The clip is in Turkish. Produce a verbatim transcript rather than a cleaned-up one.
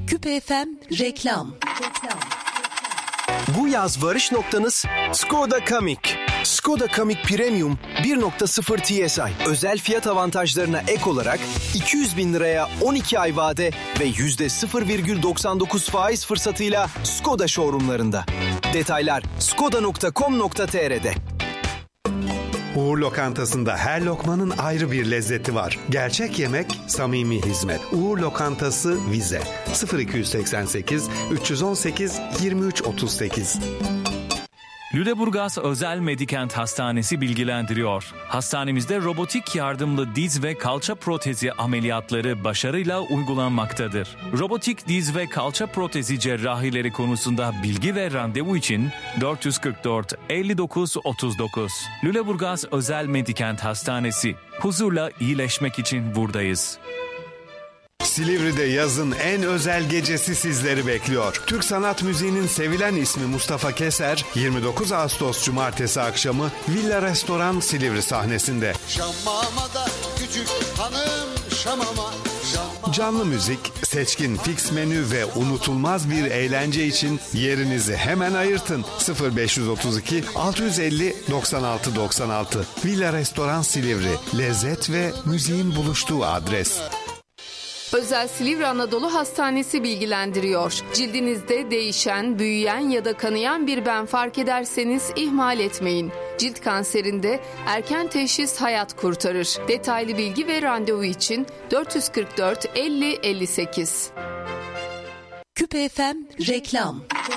Küpe F M reklam. Bu yaz varış noktanız Skoda Kamiq. Skoda Kamiq Premium bir nokta sıfır T S I özel fiyat avantajlarına ek olarak iki yüz bin liraya on iki ay vade ve yüzde sıfır virgül doksan dokuz faiz fırsatıyla Skoda showroomlarında. Detaylar skoda nokta com nokta t r'de. Uğur Lokantası'nda her lokmanın ayrı bir lezzeti var. Gerçek yemek, samimi hizmet. Uğur Lokantası Vize sıfır iki seksen sekiz üç yüz on sekiz yirmi üç otuz sekiz. Lüleburgaz Özel Medikent Hastanesi bilgilendiriyor. Hastanemizde robotik yardımlı diz ve kalça protezi ameliyatları başarıyla uygulanmaktadır. Robotik diz ve kalça protezi cerrahileri konusunda bilgi ve randevu için dört yüz kırk dört elli dokuz otuz dokuz. Lüleburgaz Özel Medikent Hastanesi. Huzurla iyileşmek için buradayız. Silivri'de yazın en özel gecesi sizleri bekliyor. Türk sanat müziğinin sevilen ismi Mustafa Keser, yirmi dokuz Ağustos Cumartesi akşamı Villa Restoran Silivri sahnesinde. Şamamada küçük hanım şamama. Şamama. Canlı müzik, seçkin fix menü ve unutulmaz bir eğlence için yerinizi hemen ayırtın. sıfır beş otuz iki altı yüz elli doksan altı doksan altı. Villa Restoran Silivri, lezzet ve müziğin buluştuğu adres. Özel Silivri Anadolu Hastanesi bilgilendiriyor. Cildinizde değişen, büyüyen ya da kanayan bir ben fark ederseniz ihmal etmeyin. Cilt kanserinde erken teşhis hayat kurtarır. Detaylı bilgi ve randevu için dört yüz kırk dört elli elli sekiz. Küpe F M reklam.